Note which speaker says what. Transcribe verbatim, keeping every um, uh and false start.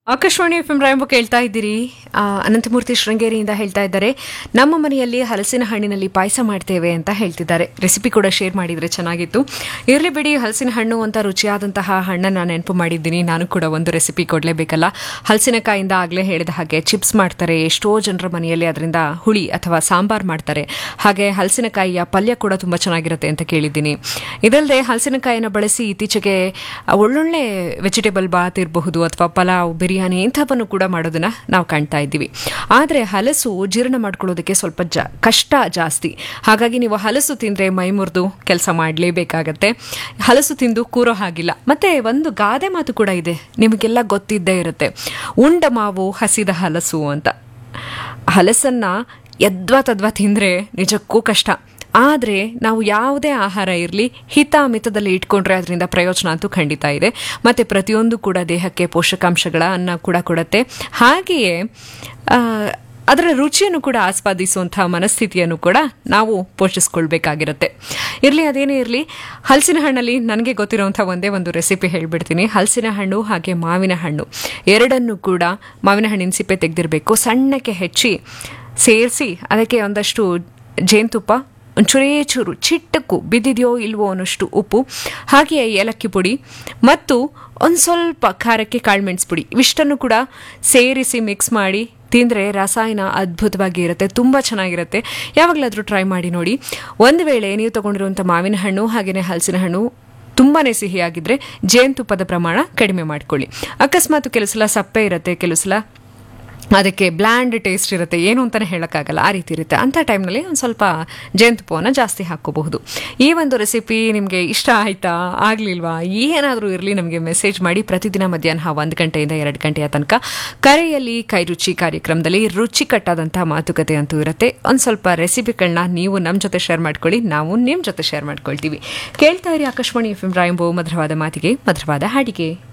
Speaker 1: Akashvani F M ರಾಯಂಬ ಕೇಳ್ತಾ ಇದ್ದೀರಿ. ಅನಂತಮೂರ್ತಿ ಶೃಂಗೇರಿಯಿಂದ ಹೇಳ್ತಾ ಇದ್ದಾರೆ, ನಮ್ಮ ಮನೆಯಲ್ಲಿ ಹಲಸಿನ ಹಣ್ಣಿನಲ್ಲಿ ಪಾಯಸ ಮಾಡ್ತೇವೆ ಅಂತ ಹೇಳ್ತಿದ್ದಾರೆ. ರೆಸಿಪಿ ಕೂಡ ಶೇರ್ ಮಾಡಿದರೆ ಚೆನ್ನಾಗಿತ್ತು. ಇರಲಿ ಬಿಡಿ, ಹಲಸಿನ ಹಣ್ಣು ಅಂತ ರುಚಿಯಾದಂತಹ ಹಣ್ಣನ್ನು ನೆನಪು ಮಾಡಿದ್ದೀನಿ. ನಾನು ಕೂಡ ಒಂದು ರೆಸಿಪಿ ಕೊಡಲೇಬೇಕಲ್ಲ. ಹಲಸಿನಕಾಯಿಂದ ಆಗಲೇ ಹೇಳಿದ ಹಾಗೆ ಚಿಪ್ಸ್ ಮಾಡ್ತಾರೆ. ಎಷ್ಟೋ ಜನರ ಮನೆಯಲ್ಲಿ ಅದರಿಂದ ಹುಳಿ ಅಥವಾ ಸಾಂಬಾರ್ ಮಾಡ್ತಾರೆ. ಹಾಗೆ ಹಲಸಿನಕಾಯಿಯ ಪಲ್ಯ ಕೂಡ ತುಂಬ ಚೆನ್ನಾಗಿರುತ್ತೆ ಅಂತ ಕೇಳಿದ್ದೀನಿ. ಇದಲ್ಲದೆ ಹಲಸಿನಕಾಯಿನ ಬಳಸಿ ಇತ್ತೀಚೆಗೆ ಒಳ್ಳೊಳ್ಳೆ ವೆಜಿಟೇಬಲ್ ಬಾತ್ ಇರಬಹುದು ಅಥವಾ ಪಲಾವ್, ಬಿರಿಯಾನಿ ಇಂಥವನ್ನು ಕೂಡ ಮಾಡೋದನ್ನ ನಾವು ಕಾಣ್ತಾ ಇದ್ದೀವಿ. ಆದರೆ ಹಲಸು ಜೀರ್ಣ ಮಾಡ್ಕೊಳ್ಳೋದಕ್ಕೆ ಸ್ವಲ್ಪ ಜಾ ಕಷ್ಟ ಜಾಸ್ತಿ. ಹಾಗಾಗಿ ನೀವು ಹಲಸು ತಿಂದರೆ ಮೈ ಮುರಿದು ಕೆಲಸ ಮಾಡಲೇಬೇಕಾಗತ್ತೆ. ಹಲಸು ತಿಂದು ಕೂರೋ ಹಾಗಿಲ್ಲ. ಮತ್ತೆ ಒಂದು ಗಾದೆ ಮಾತು ಕೂಡ ಇದೆ, ನಿಮಗೆಲ್ಲ ಗೊತ್ತಿದ್ದೇ ಇರುತ್ತೆ, ಉಂಡ ಮಾವು ಹಸಿದ ಹಲಸು ಅಂತ. ಹಲಸನ್ನ ಯದ್ವಾ ತದ್ವಾ ತಿಂದರೆ ನಿಜಕ್ಕೂ ಕಷ್ಟ. ಆದರೆ ನಾವು ಯಾವುದೇ ಆಹಾರ ಇರಲಿ ಹಿತ ಮಿತದಲ್ಲಿ ಇಟ್ಕೊಂಡ್ರೆ ಅದರಿಂದ ಪ್ರಯೋಜನ ಅಂತೂ ಖಂಡಿತ ಇದೆ. ಮತ್ತು ಪ್ರತಿಯೊಂದು ಕೂಡ ದೇಹಕ್ಕೆ ಪೋಷಕಾಂಶಗಳ ಅನ್ನ ಕೂಡ ಕೊಡುತ್ತೆ. ಹಾಗೆಯೇ ಅದರ ರುಚಿಯನ್ನು ಕೂಡ ಆಸ್ವಾದಿಸುವಂಥ ಮನಸ್ಥಿತಿಯನ್ನು ಕೂಡ ನಾವು ಪೋಷಿಸ್ಕೊಳ್ಬೇಕಾಗಿರುತ್ತೆ. ಇರಲಿ, ಅದೇನೇ ಇರಲಿ, ಹಲಸಿನ ಹಣ್ಣಲ್ಲಿ ನನಗೆ ಗೊತ್ತಿರೋಂಥ ಒಂದೇ ಒಂದು ರೆಸಿಪಿ ಹೇಳಿಬಿಡ್ತೀನಿ. ಹಲಸಿನ ಹಣ್ಣು ಹಾಗೆ ಮಾವಿನ ಹಣ್ಣು ಎರಡನ್ನೂ ಕೂಡ ಮಾವಿನ ಹಣ್ಣಿನ ಸಿಪ್ಪೆ ತೆಗೆದಿರಬೇಕು. ಸಣ್ಣಕ್ಕೆ ಹೆಚ್ಚಿ ಸೇರಿಸಿ ಅದಕ್ಕೆ ಒಂದಷ್ಟು ಜೇನುತುಪ್ಪ, ಒಂಚೂರೇ ಚೂರು ಚಿಟ್ಟಕ್ಕೂ ಬಿದ್ದಿದೆಯೋ ಇಲ್ವೋ ಅನ್ನೋಷ್ಟು ಉಪ್ಪು, ಹಾಗೆಯೇ ಏಲಕ್ಕಿ ಪುಡಿ ಮತ್ತು ಒಂದು ಸ್ವಲ್ಪ ಖಾರಕ್ಕೆ ಕಾಳುಮೆಣಸು ಪುಡಿ, ಇವಿಷ್ಟನ್ನು ಕೂಡ ಸೇರಿಸಿ ಮಿಕ್ಸ್ ಮಾಡಿ ತಿಂದರೆ ರಸಾಯನ ಅದ್ಭುತವಾಗಿ ಇರುತ್ತೆ, ತುಂಬ ಚೆನ್ನಾಗಿರುತ್ತೆ. ಯಾವಾಗಲಾದರೂ ಟ್ರೈ ಮಾಡಿ ನೋಡಿ. ಒಂದು ವೇಳೆ ನೀವು ತೊಗೊಂಡಿರುವಂಥ ಮಾವಿನ ಹಣ್ಣು ಹಾಗೆಯೇ ಹಲಸಿನ ಹಣ್ಣು ತುಂಬಾ ಸಿಹಿಯಾಗಿದ್ದರೆ ಜೇನುತುಪ್ಪದ ಪ್ರಮಾಣ ಕಡಿಮೆ ಮಾಡ್ಕೊಳ್ಳಿ. ಅಕಸ್ಮಾತ್ ಕೆಲವು ಸಲ ಸಪ್ಪೆ ಇರುತ್ತೆ, ಕೆಲವು ಸಲ ಅದಕ್ಕೆ ಬ್ಲ್ಯಾಂಡ್ ಟೇಸ್ಟ್ ಇರುತ್ತೆ, ಏನು ಅಂತಲೇ ಹೇಳೋಕ್ಕಾಗಲ್ಲ, ಆ ರೀತಿ ಇರುತ್ತೆ. ಅಂಥ ಟೈಮ್ನಲ್ಲಿ ಒಂದು ಸ್ವಲ್ಪ ಜೇನುತುಪ್ಪವನ್ನು ಜಾಸ್ತಿ ಹಾಕ್ಕೋಬಹುದು. ಈ ಒಂದು ರೆಸಿಪಿ ನಿಮಗೆ ಇಷ್ಟ ಆಯಿತಾ, ಆಗಲಿಲ್ವಾ, ಏನಾದರೂ ಇರಲಿ ನಮಗೆ ಮೆಸೇಜ್ ಮಾಡಿ. ಪ್ರತಿದಿನ ಮಧ್ಯಾಹ್ನ ಒಂದು ಗಂಟೆಯಿಂದ ಎರಡು ಗಂಟೆಯ ತನಕ ಕರೆಯಲ್ಲಿ ಕೈ ರುಚಿ ಕಾರ್ಯಕ್ರಮದಲ್ಲಿ ರುಚಿಕಟ್ಟಾದಂಥ ಮಾತುಕತೆ ಅಂತೂ ಇರುತ್ತೆ. ಒಂದು ಸ್ವಲ್ಪ ರೆಸಿಪಿಗಳನ್ನ ನೀವು ನಮ್ಮ ಜೊತೆ ಶೇರ್ ಮಾಡ್ಕೊಳ್ಳಿ, ನಾವು ನಿಮ್ಮ ಜೊತೆ ಶೇರ್ ಮಾಡ್ಕೊಳ್ತೀವಿ. ಕೇಳ್ತಾ ಇರಿ ಆಕಾಶವಾಣಿ ಎಫ್ ಎಂ ರಾಯಂಬೋ, ಮಧುರವಾದ ಮಾತಿಗೆ ಮಧುರವಾದ ಹಾಡಿಗೆ.